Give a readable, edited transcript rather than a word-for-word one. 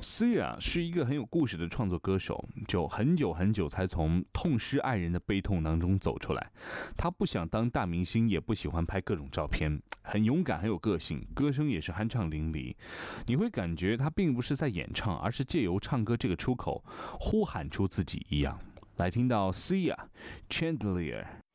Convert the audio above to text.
Sia 是一个很有故事的创作歌手，就很久很久才从痛失爱人的悲痛当中走出来。他不想当大明星，也不喜欢拍各种照片，很勇敢，很有个性，歌声也是酣畅淋漓。你会感觉他并不是在演唱，而是借由唱歌这个出口呼喊出自己一样。来听到 Sia Chandelier。